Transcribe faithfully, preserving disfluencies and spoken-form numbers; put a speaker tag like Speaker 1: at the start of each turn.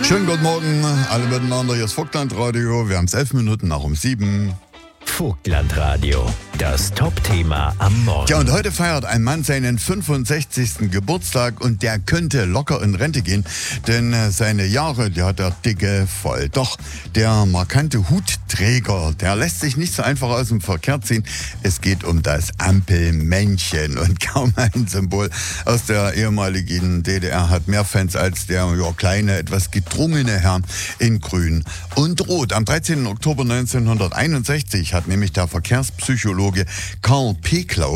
Speaker 1: Schönen guten Morgen, alle miteinander. Hier ist Vogtlandradio. Wir haben es elf Minuten nach um sieben.
Speaker 2: Vogtlandradio, das Top-Thema am Morgen.
Speaker 1: Ja, und heute feiert ein Mann seinen fünfundsechzigsten Geburtstag und der könnte locker in Rente gehen, denn seine Jahre, die hat er dicke voll. Doch der markante Hutträger, der lässt sich nicht so einfach aus dem Verkehr ziehen. Es geht um das Ampelmännchen und kaum ein Symbol aus der ehemaligen D D R hat mehr Fans als der ja, kleine, etwas gedrungene Herr in Grün und Rot. Am dreizehnten Oktober neunzehnhunderteinundsechzig hat nämlich der Verkehrspsychologe Karl Peklau